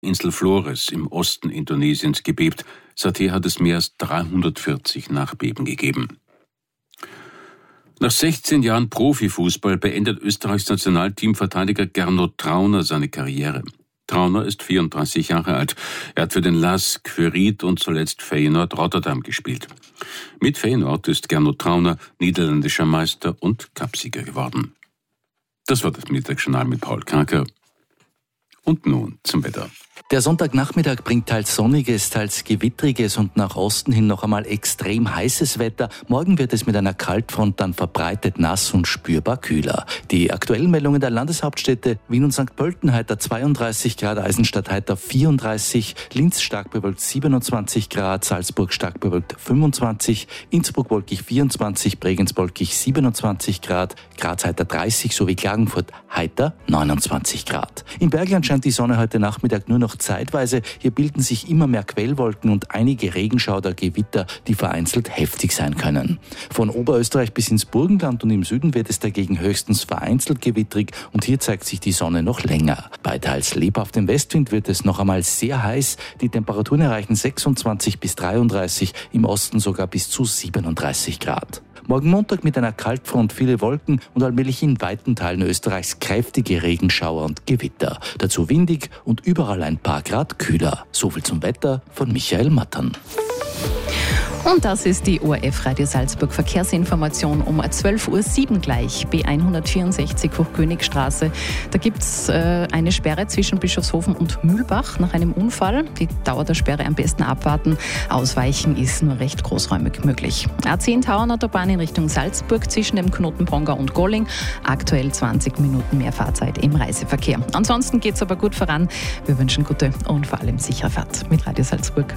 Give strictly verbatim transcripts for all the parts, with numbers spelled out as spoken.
Insel Flores im Osten Indonesiens gebebt. Seither hat es mehr als dreihundertvierzig Nachbeben gegeben. Nach sechzehn Jahren Profifußball beendet Österreichs Nationalteamverteidiger Gernot Trauner seine Karriere. Trauner ist vierunddreißig Jahre alt. Er hat für den L A S, Queried und zuletzt Feyenoord Rotterdam gespielt. Mit Feyenoord ist Gernot Trauner niederländischer Meister und Cupsieger geworden. Das war das Mittagsjournal mit Paul Kaker. Und nun zum Wetter. Der Sonntagnachmittag bringt teils sonniges, teils gewittriges und nach Osten hin noch einmal extrem heißes Wetter. Morgen wird es mit einer Kaltfront dann verbreitet nass und spürbar kühler. Die aktuellen Meldungen der Landeshauptstädte: Wien und Sankt Pölten heiter zweiunddreißig Grad, Eisenstadt heiter vierunddreißig, Linz stark bewölkt siebenundzwanzig Grad, Salzburg stark bewölkt fünfundzwanzig, Innsbruck wolkig vierundzwanzig, Bregenz wolkig siebenundzwanzig Grad, Graz heiter dreißig sowie Klagenfurt heiter neunundzwanzig Grad. In Bergland scheint die Sonne heute Nachmittag nur noch zeitweise. Hier bilden sich immer mehr Quellwolken und einige Regenschauer, Gewitter, die vereinzelt heftig sein können. Von Oberösterreich bis ins Burgenland und im Süden wird es dagegen höchstens vereinzelt gewittrig und hier zeigt sich die Sonne noch länger. Bei teils lebhaftem Westwind wird es noch einmal sehr heiß. Die Temperaturen erreichen sechsundzwanzig bis dreiunddreißig, im Osten sogar bis zu siebenunddreißig Grad. Morgen Montag mit einer Kaltfront viele Wolken und allmählich in weiten Teilen Österreichs kräftige Regenschauer und Gewitter. Dazu windig und überall ein paar Grad kühler. Soviel zum Wetter von Michael Mattern. Und das ist die O R F Radio Salzburg Verkehrsinformation um zwölf Uhr sieben gleich. B hundertvierundsechzig Hochkönigstraße. Da gibt es äh, eine Sperre zwischen Bischofshofen und Mühlbach nach einem Unfall. Die Dauer der Sperre am besten abwarten. Ausweichen ist nur recht großräumig möglich. A zehn Tauernautobahn in Richtung Salzburg zwischen dem Knoten Pongau und Golling. Aktuell zwanzig Minuten mehr Fahrzeit im Reiseverkehr. Ansonsten geht es aber gut voran. Wir wünschen gute und vor allem sichere Fahrt mit Radio Salzburg.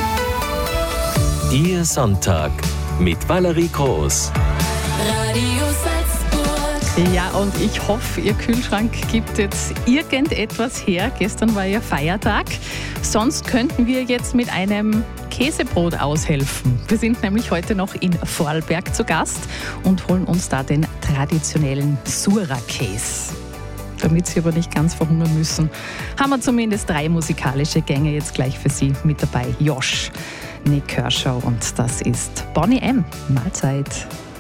Ihr Sonntag mit Valerie Groß. Radio Salzburg. Ja, und ich hoffe, Ihr Kühlschrank gibt jetzt irgendetwas her. Gestern war ja Feiertag. Sonst könnten wir jetzt mit einem Käsebrot aushelfen. Wir sind nämlich heute noch in Vorarlberg zu Gast und holen uns da den traditionellen Sura-Käse. Damit Sie aber nicht ganz verhungern müssen, haben wir zumindest drei musikalische Gänge jetzt gleich für Sie mit dabei. Josh, Nick Kershaw und das ist Bonnie M. Mahlzeit.